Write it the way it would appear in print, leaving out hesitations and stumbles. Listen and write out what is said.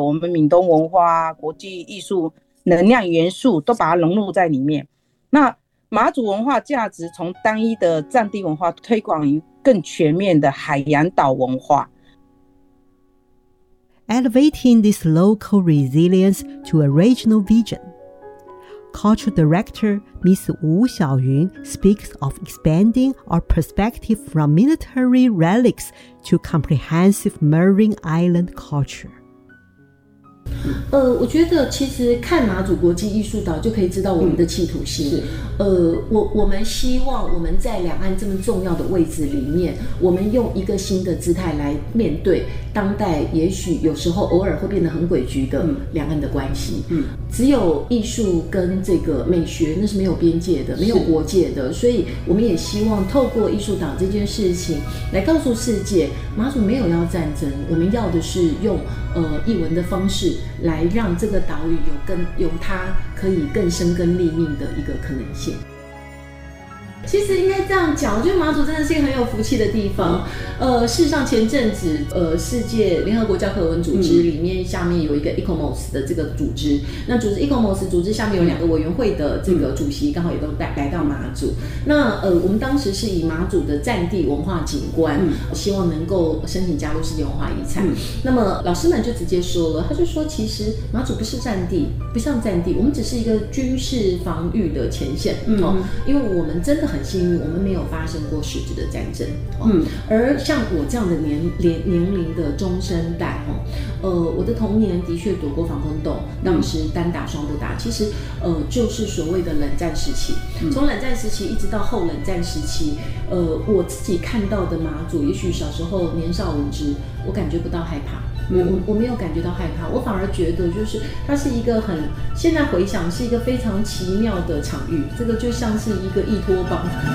我们闽东文化、国际艺术能量元素都把它融入在里面。那马祖文化价值从单一的战地文化推广于更全面的海洋岛文化。 Elevating this local resilience to a regional vision. Cultural Director Ms. Wu Xiaoyun speaks of expanding our perspective from military relics to comprehensive marine island culture. 我觉得其实看马祖国际艺术岛就可以知道我们的企图心。我们希望我们在两岸这么重要的位置里面，我们用一个新的姿态来面对当代也许有时候偶尔会变得很诡谲的两岸的关系。只有艺术跟这个美学那是没有边界的，没有国界的，所以我们也希望透过艺术岛这件事情来告诉世界，马祖没有要战争，我们要的是用艺文的方式来让这个岛屿有它可以更生根立命的一个可能性。其实应该这样讲，我觉得马祖真的是一个很有福气的地方。事实上前阵子世界联合国教科文组织里面下面有一个 ICOMOS 的这个组织，那组织 ICOMOS 组织下面有2个委员会的这个主席刚好也都来到马祖。那我们当时是以马祖的战地文化景观，希望能够申请加入世界文化遗产。那么老师们就直接说了，他就说其实马祖不是战地，不像战地，我们只是一个军事防御的前线。因为我们真的很幸运，我们没有发生过实质的战争。而像我这样的年龄的中生代，我的童年的确躲过防空洞，当时单打双不打，其实就是所谓的冷战时期。从冷战时期一直到后冷战时期，我自己看到的马祖，也许小时候年少无知，我感觉不到害怕。我没有感觉到害怕，我反而觉得就是它是一个现在回想是一个非常奇妙的场域，这个就像是一个依托邦。